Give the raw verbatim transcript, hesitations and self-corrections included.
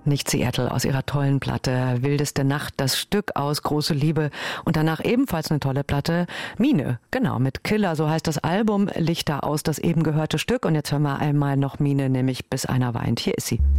nicht Seattle, aus ihrer tollen Platte Wildeste Nacht, das Stück aus Große Liebe und danach ebenfalls eine tolle Platte, Mine, genau, mit Killer, so heißt das Album, Lichter aus, das eben gehörte Stück und jetzt hören wir einmal noch Mine, nämlich Bis einer weint. Hier ist sie.